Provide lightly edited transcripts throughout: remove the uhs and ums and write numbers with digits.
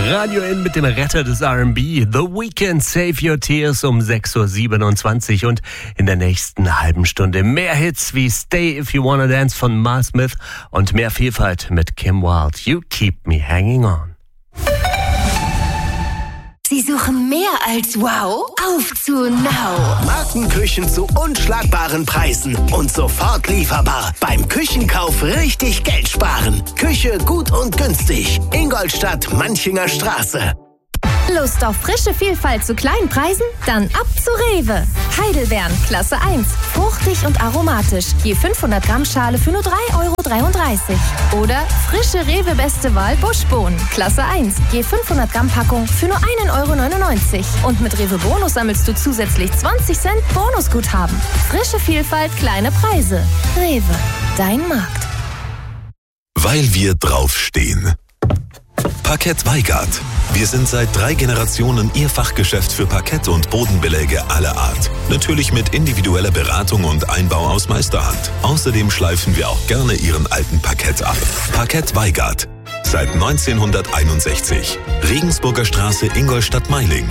Radio In mit dem Retter des R&B, The Weeknd, Save Your Tears um 6.27 Uhr und in der nächsten halben Stunde mehr Hits wie Stay If You Wanna Dance von Miles Smith und mehr Vielfalt mit Kim Wilde, You Keep Me Hanging On. Sie suchen mehr als Wow? Auf zu Now! Markenküchen zu unschlagbaren Preisen und sofort lieferbar. Beim Küchenkauf richtig Geld sparen. Küche gut und günstig. Ingolstadt, Manchinger Straße. Lust auf frische Vielfalt zu kleinen Preisen? Dann ab zu Rewe. Heidelbeeren, Klasse 1. Fruchtig und aromatisch. Je 500 Gramm Schale für nur 3,33 €. Oder frische Rewe Beste Wahl Buschbohnen, Klasse 1. Je 500 Gramm Packung für nur 1,99 €. Und mit Rewe Bonus sammelst du zusätzlich 20 Cent Bonusguthaben. Frische Vielfalt, kleine Preise. Rewe, dein Markt. Weil wir draufstehen. Parkett Weigart. Wir sind seit 3 Generationen Ihr Fachgeschäft für Parkett und Bodenbeläge aller Art. Natürlich mit individueller Beratung und Einbau aus Meisterhand. Außerdem schleifen wir auch gerne Ihren alten Parkett ab. Parkett Weigart. Seit 1961. Regensburger Straße, Ingolstadt-Meiling.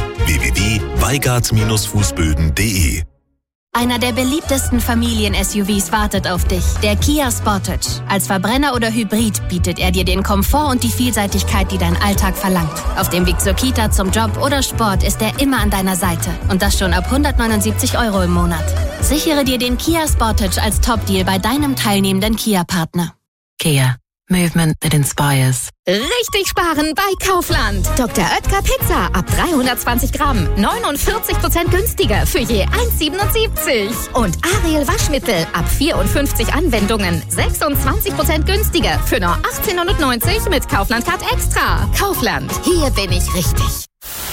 www.weigart-fußböden.de. Einer der beliebtesten Familien-SUVs wartet auf dich, der Kia Sportage. Als Verbrenner oder Hybrid bietet er dir den Komfort und die Vielseitigkeit, die dein Alltag verlangt. Auf dem Weg zur Kita, zum Job oder Sport ist er immer an deiner Seite. Und das schon ab 179 € im Monat. Sichere dir den Kia Sportage als Top-Deal bei deinem teilnehmenden Kia-Partner. Kia. Movement that inspires. Richtig sparen bei Kaufland. Dr. Oetker Pizza ab 320 Gramm. 49% günstiger für je 1,77. Und Ariel Waschmittel ab 54 Anwendungen. 26% günstiger für nur 18,90 € mit Kaufland Card Extra. Kaufland, hier bin ich richtig.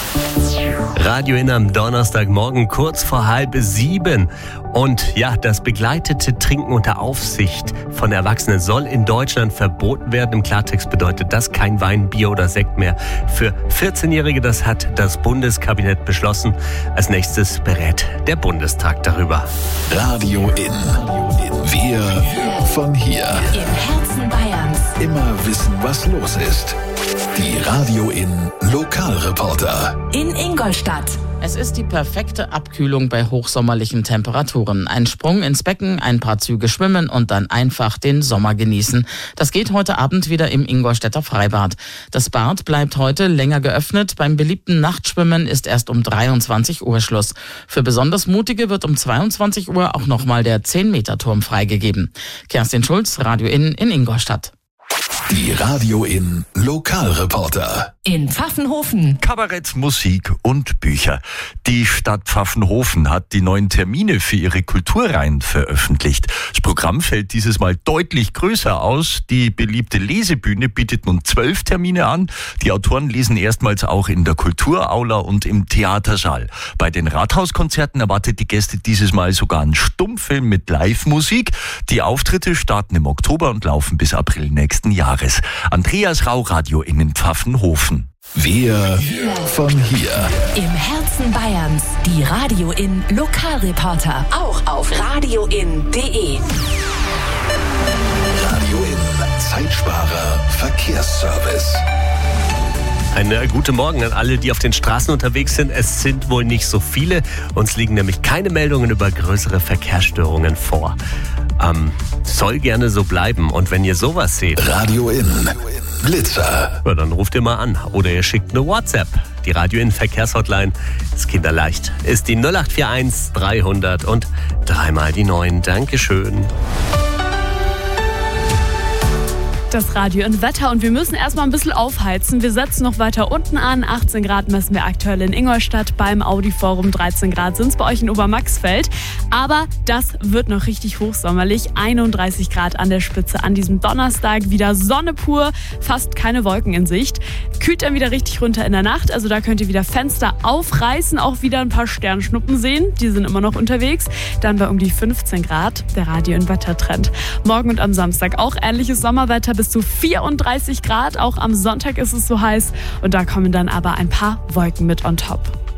Radio In am Donnerstagmorgen kurz vor 6:30. Und ja, das begleitete Trinken unter Aufsicht von Erwachsenen soll in Deutschland verboten werden. Im Klartext bedeutet das kein Wein, Bier oder Sekt mehr für 14-Jährige. Das hat das Bundeskabinett beschlossen. Als nächstes berät der Bundestag darüber. Radio In. Wir von hier. Im Herzen Bayerns. Immer wissen, was los ist. Die Radio In Lokalreporter. In Ingolstadt. Es ist die perfekte Abkühlung bei hochsommerlichen Temperaturen. Ein Sprung ins Becken, ein paar Züge schwimmen und dann einfach den Sommer genießen. Das geht heute Abend wieder im Ingolstädter Freibad. Das Bad bleibt heute länger geöffnet. Beim beliebten Nachtschwimmen ist erst um 23 Uhr Schluss. Für besonders Mutige wird um 22 Uhr auch nochmal der 10-Meter-Turm freigegeben. Kerstin Schulz, Radio in Ingolstadt. Die Radio In Lokalreporter. In Pfaffenhofen. Kabarett, Musik und Bücher. Die Stadt Pfaffenhofen hat die neuen Termine für ihre Kulturreihen veröffentlicht. Das Programm fällt dieses Mal deutlich größer aus. Die beliebte Lesebühne bietet nun 12 Termine an. Die Autoren lesen erstmals auch in der Kulturaula und im Theatersaal. Bei den Rathauskonzerten erwartet die Gäste dieses Mal sogar einen Stummfilm mit Live-Musik. Die Auftritte starten im Oktober und laufen bis April nächsten Jahres. Andreas Rau, Radio in Pfaffenhofen. Wir von hier. Im Herzen Bayerns. Die Radio In Lokalreporter. Auch auf radioin.de. Radio In Zeitsparer Verkehrsservice. Einen guten Morgen an alle, die auf den Straßen unterwegs sind. Es sind wohl nicht so viele. Uns liegen nämlich keine Meldungen über größere Verkehrsstörungen vor. Soll gerne so bleiben. Und wenn ihr sowas seht, Radio In Blitzer. ja, dann ruft ihr mal an. Oder ihr schickt eine WhatsApp. Die Radio In Verkehrshotline ist kinderleicht. Ist die 0841 300 und 3 mal die 9. Dankeschön. Das Radio in Wetter und wir müssen erstmal ein bisschen aufheizen. Wir setzen noch weiter unten an. 18 Grad messen wir aktuell in Ingolstadt. Beim Audi Forum 13 Grad sind es bei euch in Obermaxfeld. Aber das wird noch richtig hochsommerlich. 31 Grad an der Spitze an diesem Donnerstag. Wieder Sonne pur, fast keine Wolken in Sicht. Kühlt dann wieder richtig runter in der Nacht. Also da könnt ihr wieder Fenster aufreißen. Auch wieder ein paar Sternschnuppen sehen. Die sind immer noch unterwegs. Dann bei um die 15 Grad. Der Radio in Wettertrend. Morgen und am Samstag auch ähnliches Sommerwetter. Bis zu 34 Grad. Auch am Sonntag ist es so heiß. Und da kommen dann aber ein paar Wolken mit on top.